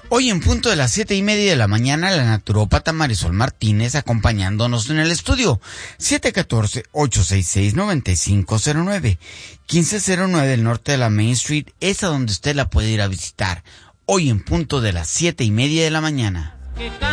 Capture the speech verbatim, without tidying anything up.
Hoy en punto de las siete y media de la mañana, la naturópata Marisol Martínez acompañándonos en el estudio. siete uno cuatro, ocho seis seis, nueve cinco cero nueve. quince cero nueve del norte de la Main Street es a donde usted la puede ir a visitar. Hoy en punto de las siete y media de la mañana.